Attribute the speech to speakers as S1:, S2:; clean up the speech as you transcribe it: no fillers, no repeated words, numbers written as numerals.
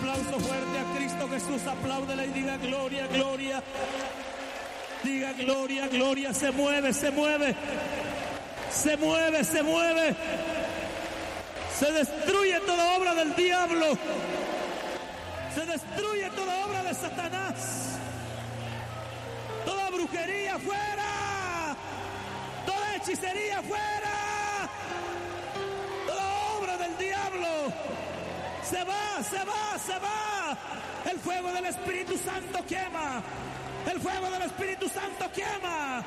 S1: aplauso fuerte a Cristo Jesús. Apláudele y diga gloria, gloria. Diga gloria, gloria. Se mueve, se mueve. Se mueve, se mueve. Se destruye toda obra del diablo. Se destruye toda obra de Satanás. Toda brujería fuera. Toda hechicería fuera. Toda obra del diablo. Se va, se va, se va. El fuego del Espíritu Santo quema. El fuego del Espíritu Santo quema.